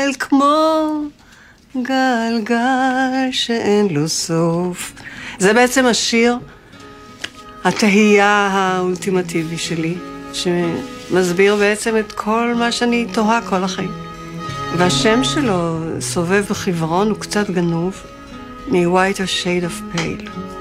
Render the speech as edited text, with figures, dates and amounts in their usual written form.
מתגלגל כמו גלגל שאין לו סוף. זה בעצם השיר התהייה האולטימטיבי שלי, שמסביר בעצם את כל מה שאני תוהה כל החיים. והשם שלו סובב בחברון, הוא קצת גנוב, מ-White a Shade of Pale.